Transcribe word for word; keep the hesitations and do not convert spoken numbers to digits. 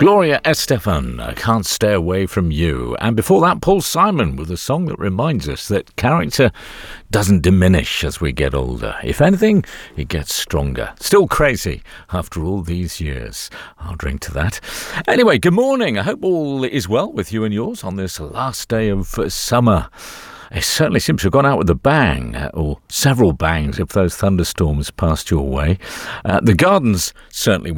Gloria Estefan, I Can't Stay Away From You. And before that, Paul Simon with a song that reminds us that character doesn't diminish as we get older. If anything, it gets stronger. Still crazy after all these years. I'll drink to that. Anyway, good morning. I hope all is well with you and yours on this last day of uh, summer. It certainly seems to have gone out with a bang, or several bangs if those thunderstorms passed your way. Uh, the gardens certainly